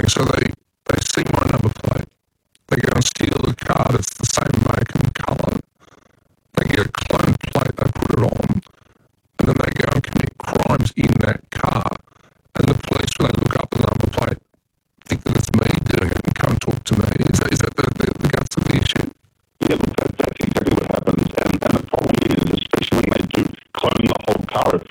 thing. So they see my number plate. They go and steal the car that's the same make and colour. They get a clone plate, they put it on, and then they go and commit crimes in that car. And the police, when they look up the number plate, think that it's me doing it and come talk to me. Is that the guts of the issue? Yeah, look, that's exactly what happens. And the problem is, especially when they do clone the whole car, if